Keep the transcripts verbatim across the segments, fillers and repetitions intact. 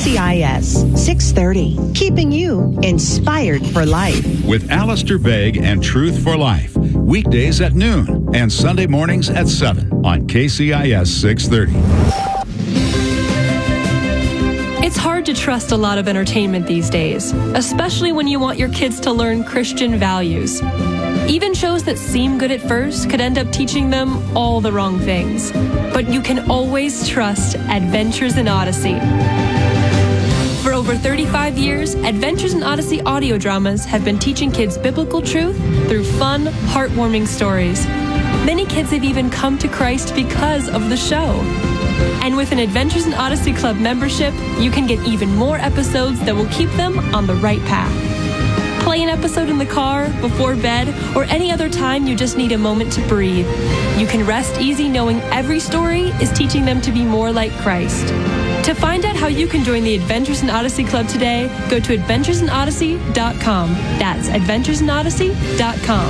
C I S six thirty, keeping you inspired for life. With Alistair Begg and Truth for Life, weekdays at noon and Sunday mornings at seven on K C I S six thirty. It's hard to trust a lot of entertainment these days, especially when you want your kids to learn Christian values. Even shows that seem good at first could end up teaching them all the wrong things. But you can always trust Adventures in Odyssey. For over thirty-five years, Adventures in Odyssey audio dramas have been teaching kids biblical truth through fun, heartwarming stories. Many kids have even come to Christ because of the show. And with an Adventures in Odyssey Club membership, you can get even more episodes that will keep them on the right path. Play an episode in the car, before bed, or any other time you just need a moment to breathe. You can rest easy knowing every story is teaching them to be more like Christ. To find out how you can join the Adventures in Odyssey Club today, go to adventures in odyssey dot com. That's adventures in odyssey dot com.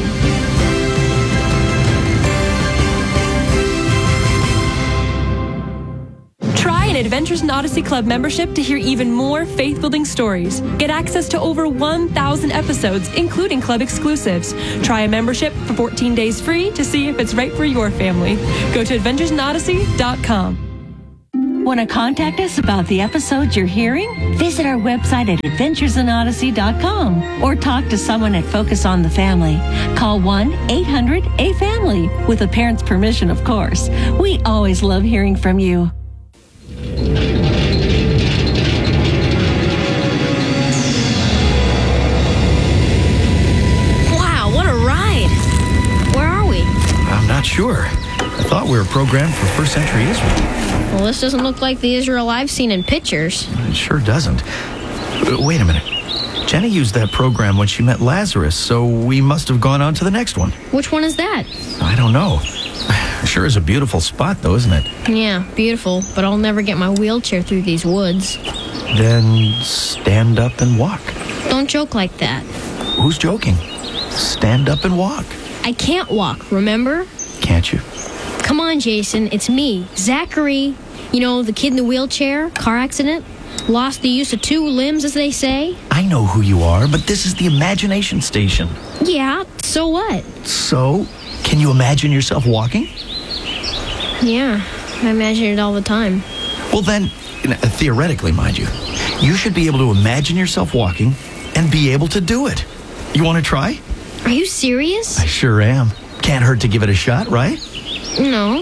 An Adventures in Odyssey Club membership to hear even more faith-building stories. Get access to over one thousand episodes, including club exclusives. Try a membership for fourteen days free to see if it's right for your family. Go to adventures in odyssey dot com. Want to contact us about the episodes you're hearing? Visit our website at adventures in odyssey dot com or talk to someone at Focus on the Family. Call one eight hundred A family with a parent's permission, of course. We always love hearing from you. Wow, what a ride! Where are we? I'm not sure. I thought we were programmed for first century Israel. Well, this doesn't look like the Israel I've seen in pictures. It sure doesn't. Wait a minute. Jenny used that program when she met Lazarus, so we must have gone on to the next one. Which one is that? I don't know. Sure is a beautiful spot, though, isn't it? Yeah, beautiful, but I'll never get my wheelchair through these woods. Then stand up and walk. Don't joke like that. Who's joking? Stand up and walk. I can't walk, remember? Can't you? Come on, Jason, it's me, Zachary. You know, the kid in the wheelchair, car accident. Lost the use of two limbs, as they say. I know who you are, but this is the imagination station. Yeah, so what? So, can you imagine yourself walking? Yeah, I imagine it all the time. Well then, theoretically, mind you, you should be able to imagine yourself walking and be able to do it. You want to try? Are you serious? I sure am. Can't hurt to give it a shot, right? No.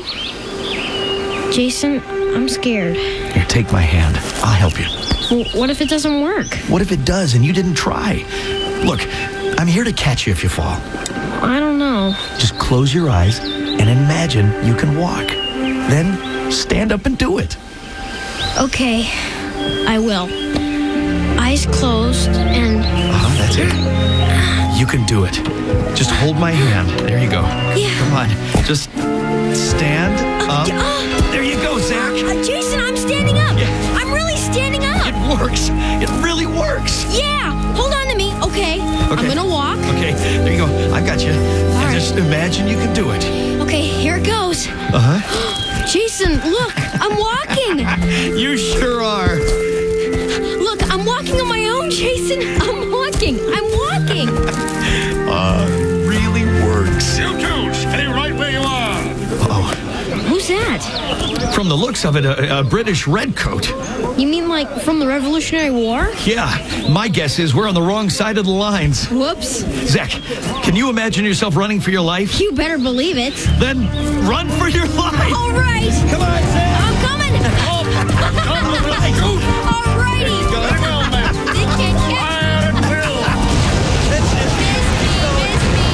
Jason, I'm scared. Here, take my hand. I'll help you. Well, what if it doesn't work? What if it does and you didn't try? Look, I'm here to catch you if you fall. I don't know. Just close your eyes and imagine you can walk. Then stand up and do it. Okay, I will. Eyes closed and... Uh-huh, that's it. You can do it. Just hold my hand. There you go. Yeah. Come on. Just stand up. Uh, uh, there you go, Zach. Uh, Jason, I'm standing up. Yeah. I'm really standing up. It works. It really works. Yeah. Hold on to me. Okay. Okay. I'm going to walk. Okay. There you go. I've got you. And right. just imagine you can do it. Okay, here it goes. Uh-huh. Jason, look. I'm walking. You sure are. Look, I'm walking on my own, Jason. I'm walking. I'm walking. Uh, really works. You two, stay right where you are. Uh-oh. Who's that? From the looks of it, a, a British redcoat. You mean like from the Revolutionary War? Yeah, my guess is we're on the wrong side of the lines. Whoops. Zach, can you imagine yourself running for your life? You better believe it. Then run for your life. All right. Come on, Zach. I'm coming. Come on, let's go. All righty. Very well, man. They can't catch me. Fire and will. Miss me, miss me.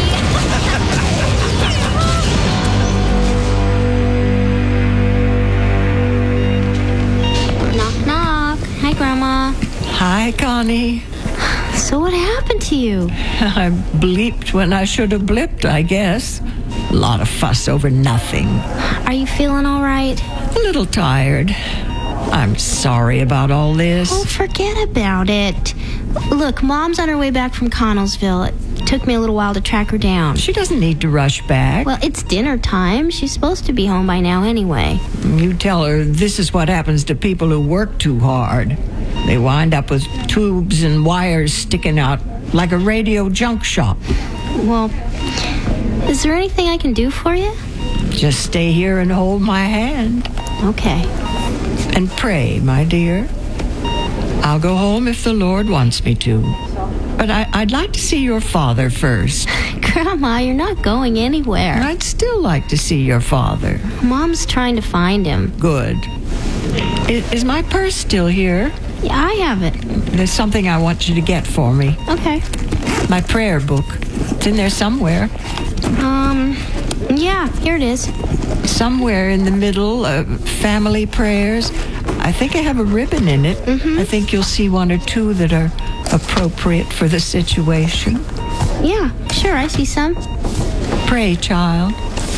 Knock, knock. Hi, Grandma. Hi, Connie. So what happened to you? I bleeped when I should have blipped, I guess. A lot of fuss over nothing. Are you feeling all right? A little tired. I'm sorry about all this. Oh, forget about it. Look, Mom's on her way back from Connellsville. It took me a little while to track her down. She doesn't need to rush back. Well, it's dinner time. She's supposed to be home by now anyway. You tell her this is what happens to people who work too hard. They wind up with tubes and wires sticking out like a radio junk shop. Well, is there anything I can do for you? Just stay here and hold my hand. Okay. And pray, my dear. I'll go home if the Lord wants me to. But I, I'd like to see your father first. Grandma, you're not going anywhere. I'd still like to see your father. Mom's trying to find him. Good. Is, is my purse still here? Yeah, I have it. There's something I want you to get for me. Okay. My prayer book. It's in there somewhere. Um, yeah, here it is. Somewhere in the middle, uh, family prayers. I think I have a ribbon in it. Mm-hmm. I think you'll see one or two that are appropriate for the situation. Yeah, sure, I see some. Pray, child.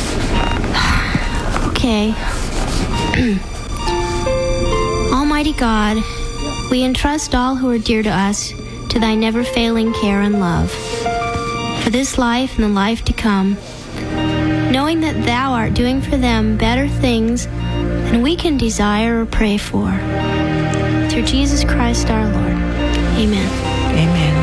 Okay. Almighty God, we entrust all who are dear to us to thy never-failing care and love, for this life and the life to come, knowing that thou art doing for them better things than we can desire or pray for. Through Jesus Christ our Lord. Amen. Amen.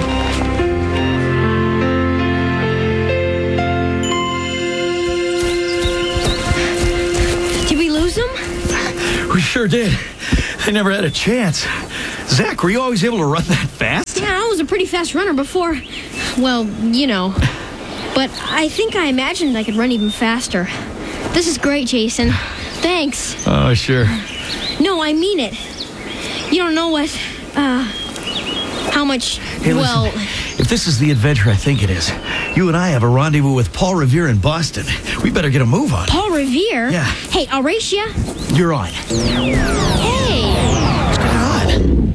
Did we lose him? We sure did. They never had a chance. Zach, were you always able to run that fast? Yeah, I was a pretty fast runner before. Well, you know. But I think I imagined I could run even faster. This is great, Jason. Thanks. Oh, sure. No, I mean it. You don't know what, uh, how much, Hey, well... listen, if this is the adventure I think it is, you and I have a rendezvous with Paul Revere in Boston. We better get a move on. Paul Revere? Yeah. Hey, I'll race ya. You're on. Hey! What's going on?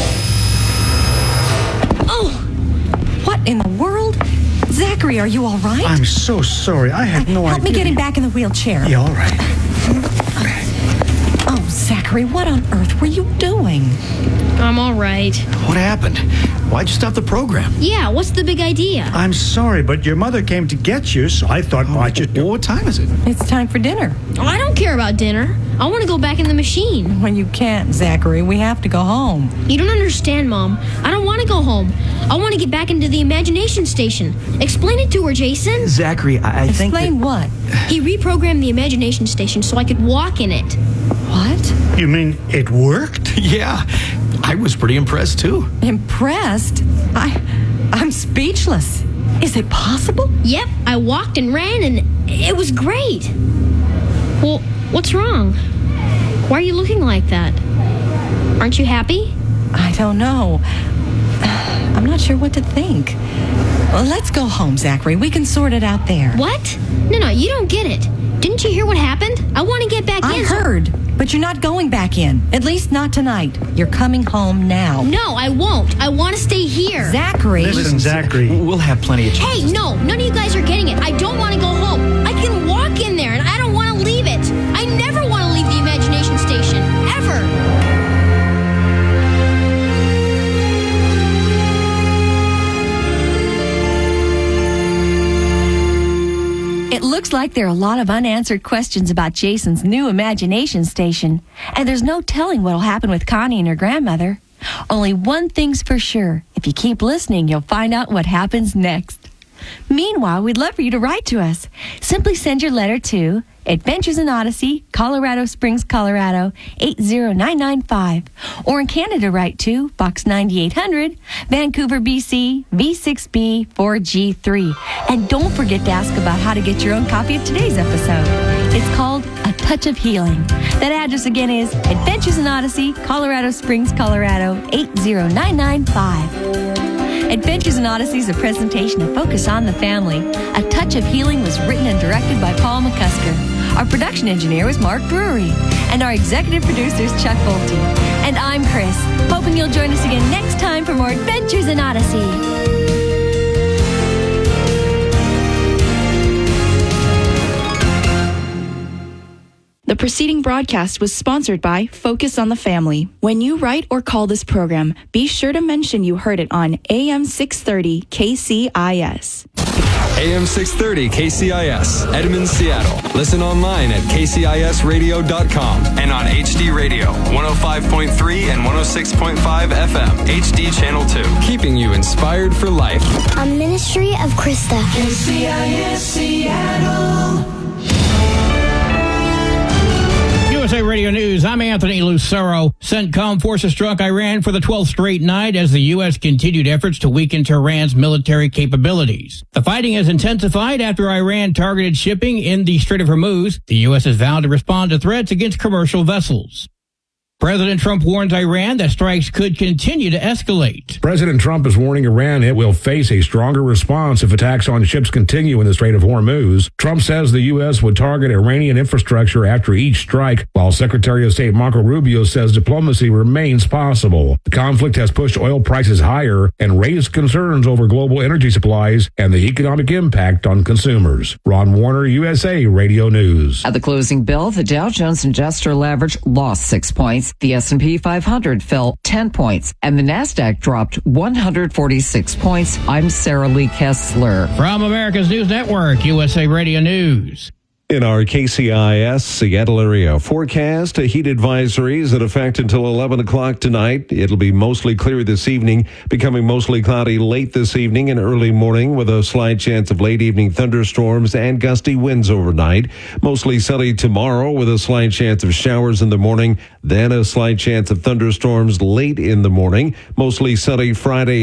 Oh! What in the world? Zachary, are you all right? I'm so sorry. I had no Help idea. me get him back in the wheelchair. Yeah, all right. Oh, Zachary, what on earth were you doing? I'm all right. What happened? Why'd you stop the program? Yeah, what's the big idea? I'm sorry, but your mother came to get you, so I thought, why just do Well, what time is it? It's time for dinner. Oh, I don't care about dinner. I want to go back in the machine. Well, you can't, Zachary. We have to go home. You don't understand, Mom. I don't want to go home. I want to get back into the imagination station. Explain it to her, Jason. Zachary, I, I think Explain that... what? He reprogrammed the imagination station so I could walk in it. What? You mean it worked? Yeah, I was pretty impressed, too. Impressed? I, I'm speechless. Is it possible? Yep, I walked and ran and it was great. Well, what's wrong? Why are you looking like that? Aren't you happy? I don't know. I'm not sure what to think. Well, let's go home, Zachary. We can sort it out there. What? No, no, you don't get it. Didn't you hear what happened? I want to get back I in. so- heard, but you're not going back in. At least not tonight. You're coming home now. No, I won't. I want to stay here. Zachary. Listen, Zachary. We'll have plenty of chances. Hey, no, none of you guys are getting it. I don't want to go home. I can walk in there, and I don't want to leave it. I never want to leave the imagination station, ever. It looks like there are a lot of unanswered questions about Jason's new imagination station, and there's no telling what'll happen with Connie and her grandmother. Only one thing's for sure. If you keep listening, you'll find out what happens next. Meanwhile, we'd love for you to write to us. Simply send your letter to Adventures in Odyssey, Colorado Springs, Colorado, eight zero nine nine five. Or in Canada, write to Box ninety-eight hundred, Vancouver, B C, V six B four G three. And don't forget to ask about how to get your own copy of today's episode. It's called A Touch of Healing. That address again is Adventures in Odyssey, Colorado Springs, Colorado, eight zero nine nine five. Adventures in Odyssey is a presentation of Focus on the Family. A Touch of Healing was written and directed by Paul McCusker. Our production engineer was Mark Brewery. And our executive producer is Chuck Bolte. And I'm Chris, hoping you'll join us again next time for more Adventures in Odyssey. The preceding broadcast was sponsored by Focus on the Family. When you write or call this program, be sure to mention you heard it on A M six thirty K C I S. A M six thirty K C I S, Edmonds, Seattle. Listen online at K C I S radio dot com and on H D Radio, one oh five point three and one oh six point five F M, H D Channel two. Keeping you inspired for life. A ministry of Krista. K C I S Seattle. U S A Radio News, I'm Anthony Lucero. CENTCOM forces struck Iran for the twelfth straight night as the U S continued efforts to weaken Tehran's military capabilities. The fighting has intensified after Iran targeted shipping in the Strait of Hormuz. The U S has vowed to respond to threats against commercial vessels. President Trump warns Iran that strikes could continue to escalate. President Trump is warning Iran it will face a stronger response if attacks on ships continue in the Strait of Hormuz. Trump says the U S would target Iranian infrastructure after each strike, while Secretary of State Marco Rubio says diplomacy remains possible. The conflict has pushed oil prices higher and raised concerns over global energy supplies and the economic impact on consumers. Ron Warner, U S A Radio News. At the closing bell, the Dow Jones Industrial Average lost six points. The S and P five hundred fell ten points, and the NASDAQ dropped one hundred forty-six points. I'm Sarah Lee Kessler. From America's News Network, U S A Radio News. In our K C I S Seattle area forecast, heat advisories in effect until eleven o'clock tonight. It'll be mostly clear this evening, becoming mostly cloudy late this evening and early morning with a slight chance of late evening thunderstorms and gusty winds overnight. Mostly sunny tomorrow with a slight chance of showers in the morning, then a slight chance of thunderstorms late in the morning. Mostly sunny Friday.